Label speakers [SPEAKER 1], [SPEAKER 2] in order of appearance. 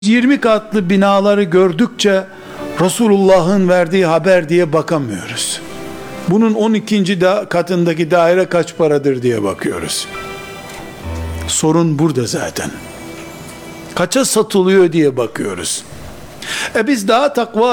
[SPEAKER 1] 20 katlı binaları gördükçe Resulullah'ın verdiği haber diye bakamıyoruz. Bunun 12. katındaki daire kaç paradır diye bakıyoruz. Sorun burada zaten. Kaça satılıyor diye bakıyoruz. Biz daha takva